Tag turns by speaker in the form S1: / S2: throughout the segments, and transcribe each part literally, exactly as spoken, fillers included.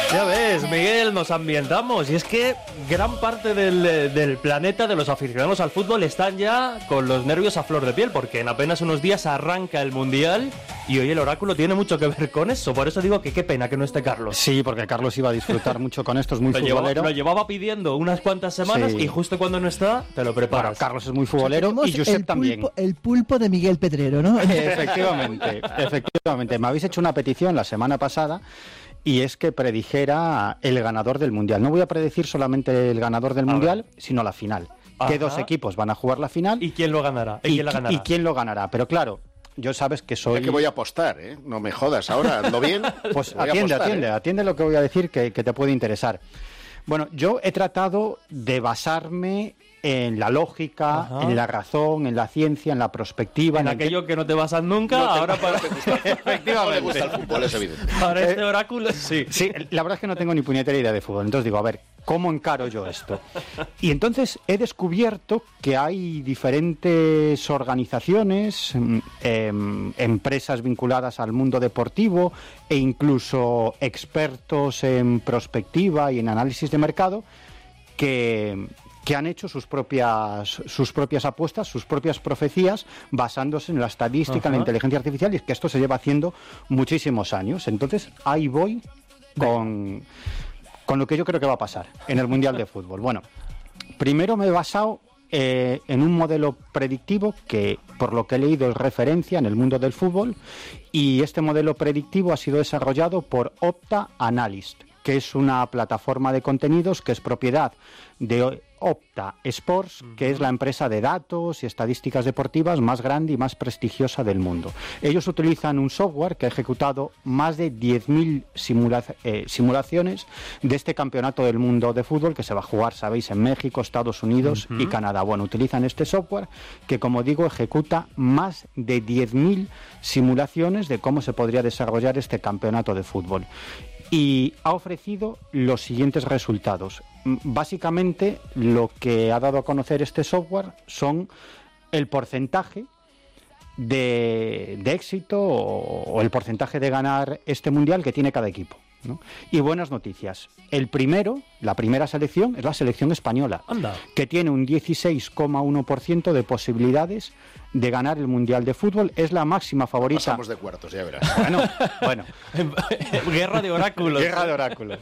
S1: Ya ves, Miguel, nos ambientamos. Y es que gran parte del, del planeta, de los aficionados al fútbol, están ya con los nervios a flor de piel, porque en apenas unos días arranca el Mundial y hoy el oráculo tiene mucho que ver con eso. Por eso digo que qué pena que no esté Carlos.
S2: Sí, porque Carlos iba a disfrutar mucho con esto, es muy
S1: lo
S2: futbolero.
S1: Llevaba, lo llevaba pidiendo unas cuantas semanas sí. Y justo cuando no está, te lo preparas.
S2: Bueno, Carlos es muy futbolero, o sea, y Josep
S3: el
S2: también.
S3: Pulpo, el pulpo de Miguel Pedrero, ¿no?
S2: Efectivamente, efectivamente. Me habéis hecho una petición la semana pasada y es que predijera el ganador del Mundial. No voy a predecir solamente el ganador del a Mundial, ver. sino la final. Ajá. ¿Qué dos equipos van a jugar la final?
S1: ¿Y quién lo ganará? ¿Y,
S2: y,
S1: quién la ganará?
S2: ¿Y quién lo ganará? Pero claro, yo sabes que soy...
S4: Es que voy a apostar, ¿eh? No me jodas ahora, ¿ando bien?
S2: Pues atiende, apostar, atiende, ¿eh? atiende lo que voy a decir que, que te puede interesar. Bueno, yo he tratado de basarme en la lógica, Ajá. en la razón, en la ciencia, en la perspectiva.
S1: En,
S2: en
S1: aquello
S2: que...
S1: que no te basas nunca,
S4: no te,
S1: ahora para...
S4: No te gusta, efectivamente. No le gusta el fútbol, es evidente.
S1: Para este oráculo, sí.
S2: Sí, la verdad es que no tengo ni puñetera idea de fútbol. Entonces digo, a ver, ¿cómo encaro yo esto? Y entonces he descubierto que hay diferentes organizaciones, eh, empresas vinculadas al mundo deportivo e incluso expertos en prospectiva y en análisis de mercado que... que han hecho sus propias sus propias apuestas, sus propias profecías, basándose en la estadística, Ajá. en la inteligencia artificial, y es que esto se lleva haciendo muchísimos años. Entonces, ahí voy con, con lo que yo creo que va a pasar en el Mundial de Fútbol. Bueno, primero me he basado eh, en un modelo predictivo que, por lo que he leído, es referencia en el mundo del fútbol, y este modelo predictivo ha sido desarrollado por Opta Analyst, que es una plataforma de contenidos que es propiedad de Opta Sports, que es la empresa de datos y estadísticas deportivas más grande y más prestigiosa del mundo. Ellos utilizan un software que ha ejecutado más de diez mil simula- eh, simulaciones de este campeonato del mundo de fútbol que se va a jugar, sabéis, en México, Estados Unidos uh-huh. y Canadá. Bueno, utilizan este software que, como digo, ejecuta más de diez mil simulaciones de cómo se podría desarrollar este campeonato de fútbol. Y ha ofrecido los siguientes resultados. Básicamente, lo que ha dado a conocer este software son el porcentaje de, de éxito o, o el porcentaje de ganar este mundial que tiene cada equipo, ¿no? Y buenas noticias. El primero, la primera selección, es la selección española,
S1: Anda.
S2: que tiene un dieciséis coma uno por ciento de posibilidades de ganar el Mundial de Fútbol. Es la máxima favorita.
S4: Pasamos de cuartos, ya verás.
S2: Bueno, bueno.
S1: Guerra de oráculos.
S2: Guerra de oráculos.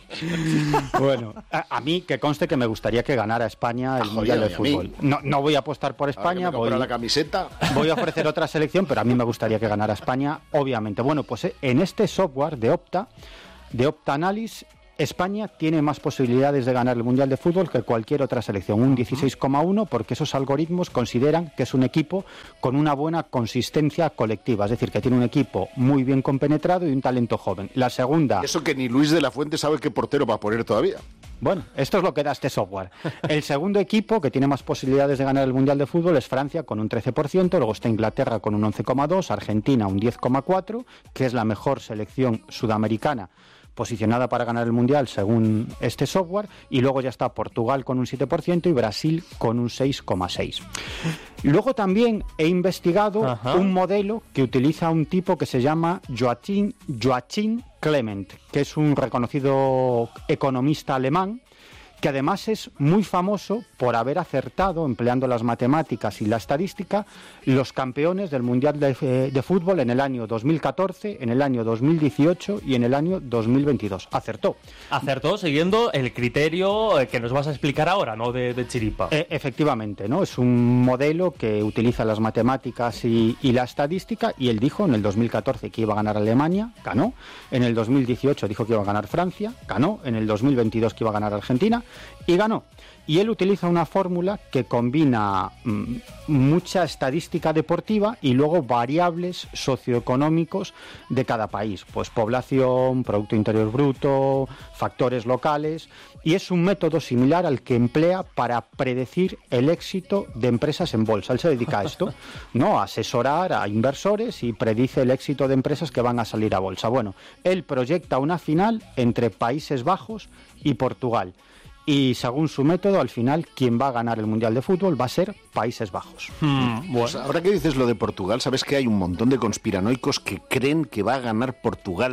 S2: Bueno, a, a mí que conste que me gustaría que ganara España el
S4: ah,
S2: Mundial
S4: joder,
S2: de Fútbol. No, no voy a apostar por España.
S4: Voy
S2: voy,
S4: la camiseta.
S2: voy a ofrecer otra selección, pero a mí me gustaría que ganara España, obviamente. Bueno, pues en este software de Opta, de Opta Analysis, España tiene más posibilidades de ganar el Mundial de Fútbol que cualquier otra selección, un dieciséis coma uno, porque esos algoritmos consideran que es un equipo con una buena consistencia colectiva, es decir, que tiene un equipo muy bien compenetrado y un talento joven. La segunda...
S4: Eso que ni Luis de la Fuente sabe qué portero va a poner todavía.
S2: Bueno, esto es lo que da este software. El segundo equipo que tiene más posibilidades de ganar el Mundial de Fútbol es Francia, con un trece por ciento, luego está Inglaterra con un once coma dos por ciento, Argentina un diez coma cuatro por ciento, que es la mejor selección sudamericana posicionada para ganar el Mundial según este software, y luego ya está Portugal con un siete por ciento y Brasil con un seis coma seis por ciento. Luego también he investigado Ajá. un modelo que utiliza un tipo que se llama Joachim, Joachim Clement, que es un reconocido economista alemán, que además es muy famoso por haber acertado, empleando las matemáticas y la estadística, los campeones del Mundial de, eh, de Fútbol en el año dos mil catorce, en el año dos mil dieciocho y en el año dos mil veintidós. Acertó.
S1: Acertó siguiendo el criterio que nos vas a explicar ahora, ¿no? De, de chiripa.
S2: Eh, efectivamente, ¿no? Es un modelo que utiliza las matemáticas y, y la estadística, y él dijo en el dos mil catorce que iba a ganar Alemania, ganó. En el dos mil dieciocho dijo que iba a ganar Francia, ganó. En el dos mil veintidós que iba a ganar Argentina, y ganó. Y él utiliza una fórmula que combina mmm, mucha estadística deportiva y luego variables socioeconómicos de cada país, pues población, Producto Interior Bruto, factores locales, y es un método similar al que emplea para predecir el éxito de empresas en bolsa. Él se dedica a esto, ¿no? A asesorar a inversores y predice el éxito de empresas que van a salir a bolsa. Bueno, él proyecta una final entre Países Bajos y Portugal. Y según su método, al final, quien va a ganar el Mundial de Fútbol va a ser Países Bajos.
S4: Hmm, bueno. Pues ahora que dices lo de Portugal, ¿sabes que hay un montón de conspiranoicos que creen que va a ganar Portugal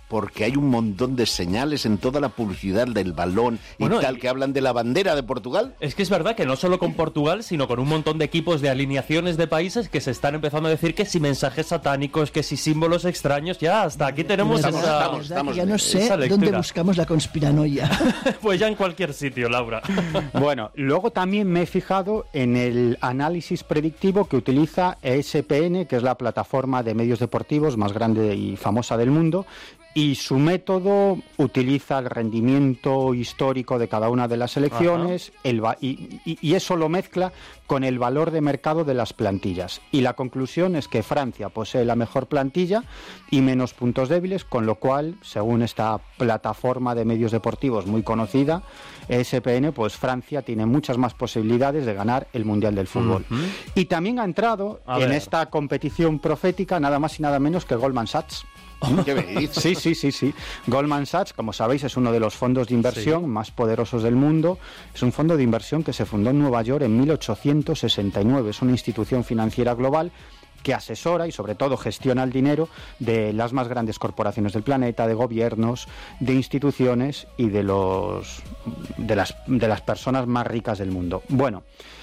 S4: porque hay un montón de señales en toda la publicidad del balón y
S1: bueno,
S4: tal,
S1: y...
S4: que hablan de la bandera de Portugal.
S1: Es que es verdad que no solo con Portugal, sino con un montón de equipos de alineaciones de países que se están empezando a decir que si mensajes satánicos, que si símbolos extraños, ya hasta aquí tenemos
S3: Estamos,
S1: esa...
S4: estamos, estamos
S3: ya no sé dónde buscamos la conspiranoia.
S1: Pues ya en cualquier sitio, Laura.
S2: Bueno, luego también me he fijado en el análisis predictivo que utiliza E S P N, que es la plataforma de medios deportivos más grande y famosa del mundo, y su método utiliza el rendimiento histórico de cada una de las selecciones el va- y, y, y eso lo mezcla con el valor de mercado de las plantillas. Y la conclusión es que Francia posee la mejor plantilla y menos puntos débiles, con lo cual, según esta plataforma de medios deportivos muy conocida, E S P N, pues Francia tiene muchas más posibilidades de ganar el Mundial del Fútbol. Uh-huh. Y también ha entrado A en ver. esta competición profética nada más y nada menos que Goldman Sachs.
S4: ¿Qué me dices?
S2: Sí, sí, sí, sí. Goldman Sachs, como sabéis, es uno de los fondos de inversión sí. más poderosos del mundo. Es un fondo de inversión que se fundó en Nueva York en mil ochocientos sesenta y nueve. Es una institución financiera global que asesora y sobre todo gestiona el dinero de las más grandes corporaciones del planeta, de gobiernos, de instituciones y de los de las de las personas más ricas del mundo. Bueno,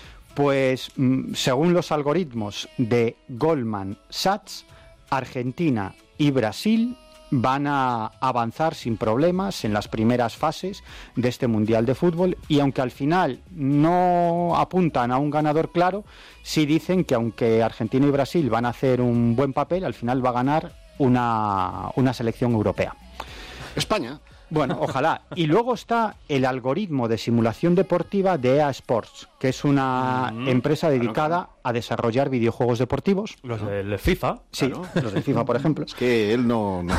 S2: pues según los algoritmos de Goldman Sachs, Argentina y Brasil van a avanzar sin problemas en las primeras fases de este Mundial de Fútbol, y aunque al final no apuntan a un ganador claro, sí dicen que aunque Argentina y Brasil van a hacer un buen papel, al final va a ganar una, una selección europea.
S4: España.
S2: Bueno, ojalá. Y luego está el algoritmo de simulación deportiva de E A Sports, que es una mm, empresa dedicada claro, claro. a desarrollar videojuegos deportivos.
S1: Los del FIFA.
S2: Sí, claro. Los del FIFA, por ejemplo.
S4: Es que él no... No,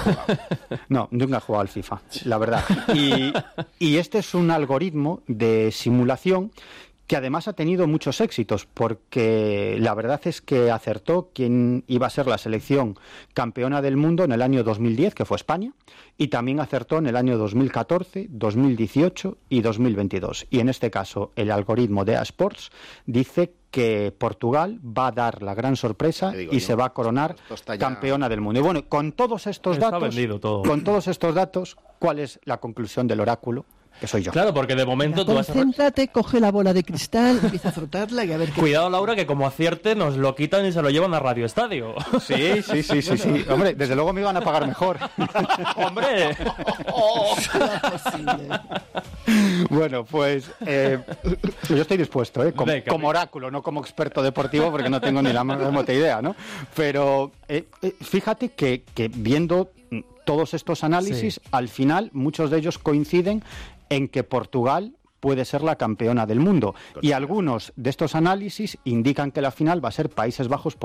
S2: no nunca ha jugado al FIFA, la verdad. Y, y este es un algoritmo de simulación que además ha tenido muchos éxitos, porque la verdad es que acertó quién iba a ser la selección campeona del mundo en el año dos mil diez, que fue España, y también acertó en el año dos mil catorce, dos mil dieciocho y dos mil veintidós. Y en este caso, el algoritmo de E A Sports dice que Portugal va a dar la gran sorpresa y yo? se va a coronar ya... campeona del mundo. Y bueno, con todos estos
S1: Está
S2: datos,
S1: todo.
S2: con todos estos datos, ¿cuál es la conclusión del oráculo? Que soy yo.
S1: Claro, porque de momento
S3: Mira,
S1: tú vas a...
S3: Concéntrate, coge la bola de cristal, empieza a frotarla y a ver qué...
S1: Cuidado, Laura, que como acierte nos lo quitan y se lo llevan a Radio Estadio.
S2: Sí, sí, sí, sí, sí. Hombre, desde luego me iban a pagar mejor.
S1: ¡Hombre!
S2: Bueno, pues eh, yo estoy dispuesto, ¿eh? Como, como oráculo, no como experto deportivo, porque no tengo ni la más remota idea, ¿no? Pero eh, eh, fíjate que, que viendo todos estos análisis, sí. al final muchos de ellos coinciden en que Portugal puede ser la campeona del mundo. Y algunos de estos análisis indican que la final va a ser Países Bajos.